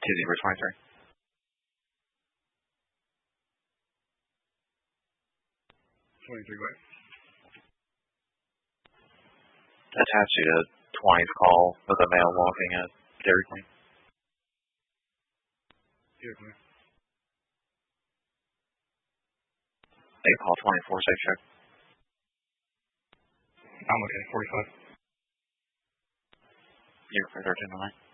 2-0-23. Attach you to 20's call of the male walking at Dairy Queen. They call 24, safe check. I'm okay, 45. You're for 13 tonight.